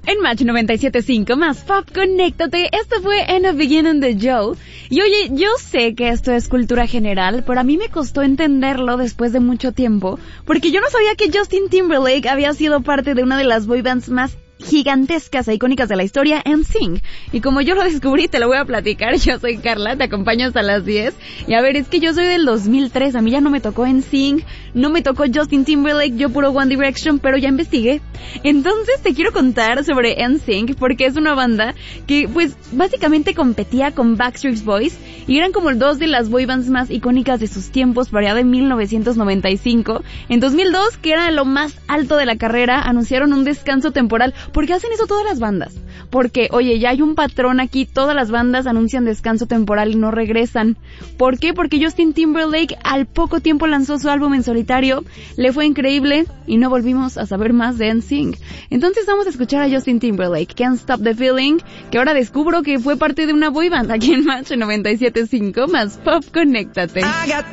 En Match 97.5 más Pop, conéctate. Esto fue In the Beginning de Joe. Y oye, yo sé que esto es cultura general, pero a mí me costó entenderlo después de mucho tiempo, porque yo no sabía que Justin Timberlake había sido parte de una de las boy bands más gigantescas e icónicas de la historia, NSYNC. Y como yo lo descubrí, te lo voy a platicar. Yo soy Carla, te acompaño hasta las 10. Y a ver, es que yo soy del 2003, a mí ya no me tocó NSYNC, no me tocó Justin Timberlake, yo puro One Direction, pero ya investigué. Entonces te quiero contar sobre NSYNC, porque es una banda que pues básicamente competía con Backstreet Boys, y eran como dos de las boy bands más icónicas de sus tiempos, por allá de 1995. En 2002, que era lo más alto de la carrera, anunciaron un descanso temporal. ¿Por qué hacen eso todas las bandas? Porque, oye, ya hay un patrón aquí, todas las bandas anuncian descanso temporal y no regresan. ¿Por qué? Porque Justin Timberlake al poco tiempo lanzó su álbum en solitario, le fue increíble y no volvimos a saber más de NSYNC. Entonces vamos a escuchar a Justin Timberlake, Can't Stop the Feeling, que ahora descubro que fue parte de una boy band aquí en Match 97.5 más Pop, conéctate.